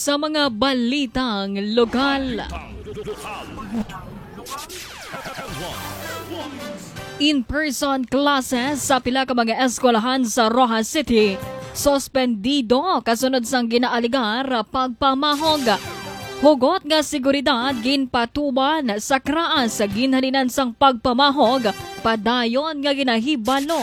sa mga balitang lokal. In-person classes sa pila ka mga eskwelahan sa Rojas City suspendido kasunod sang ginaaligar pagpamahog. Hugot nga seguridad ginpatuban sa kraan sa ginhalinan sang pagpamahog padayon nga ginahibalo.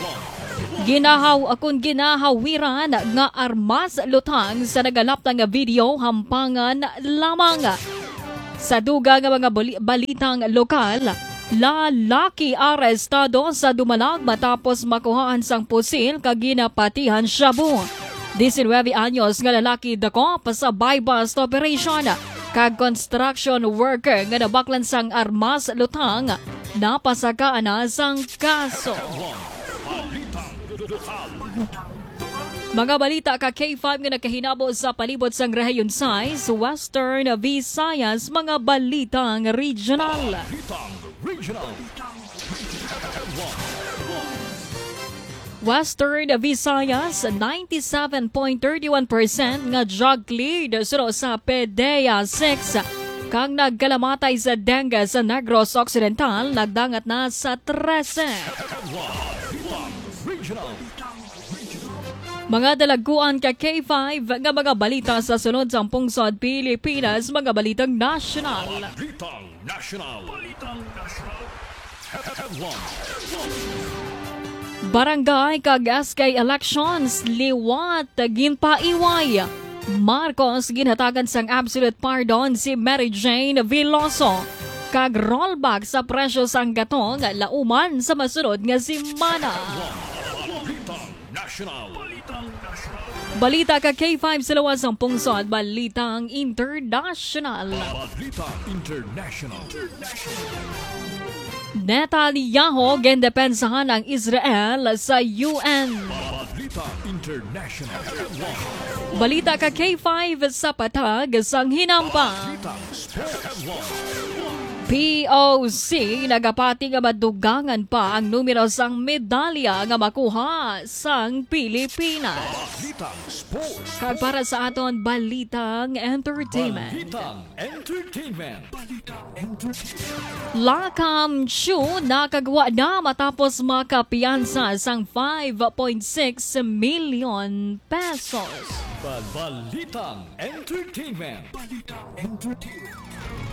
Ginahawiran nga armas lutang sa nagalap nga video hampangan lamang. Sa duga nga mga balitang lokal, lalaki arestado sa Dumalag matapos makuhaan sang pusil kag ginapatihan shabu. 19 anyos nga lalaki dako sa buy-bust operation kag construction worker nga nabaklan sang armas lutang napasakaan na sang kaso. Mga balita ka K5 nga nakahinabo sa palibot sang Rehiyon 6, Western Visayas, mga balitang regional. Western Visayas, 97.31% nga drug cleared suro sa PDEA 6. Kang nagkalamatay sa dengue sa Negros Occidental, nagdangat na sa 13. Mga dalaguan ka K5 nga mga balita sa sunod sa pungsod Pilipinas, mga balitang national. Barangay kag SK elections liwat ginpaiway. Marcos ginhatagan sang absolute pardon si Mary Jane Veloso. Kag rollback sa presyo sang gatong lauman sa masunod nga simana. Balita ka K5 sa lawas ng pungsod, balitang international. Netanyahu gendepensahan ang Israel sa UN. Balita ka K5 sa patag sang hinampa. POC nagapati nga madugangan pa ang numero sang medalya nga makuha sang Pilipinas. Kag para sa aton balitang entertainment. Lakam Chu nakagawa na matapos makapiyansa sang 5.6 million pesos. Balitang entertainment.